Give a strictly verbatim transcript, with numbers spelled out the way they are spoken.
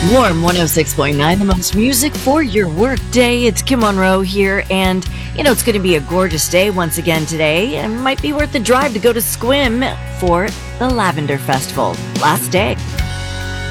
Warm one oh six point nine, the most music for your work day. It's Kim Monroe here, and you know, it's going to be a gorgeous day once again today. It might be worth the drive to go to Sequim for the Lavender Festival. Last day.